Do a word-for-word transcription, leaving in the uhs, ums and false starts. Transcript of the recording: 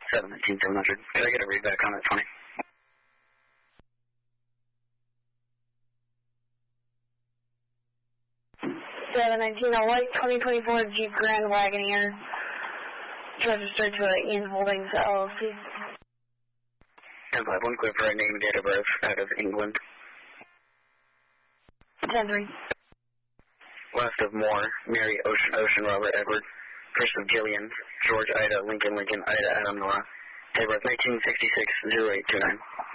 seven nineteen seven hundred. Could I get a read back on that twenty? seven nineteen, a white twenty twenty-four Jeep Grand Wagoneer, registered to Ian Holdings, L L C. ten five one, clear for a name, date of birth, out of England. ten three. Last of Moore, Mary, Ocean, Ocean, Robert, Edward. Chris of Gillian, George, Ida, Lincoln, Lincoln, Ida, Adam, Nora. Date of birth nineteen sixty-six, zero eight two nine.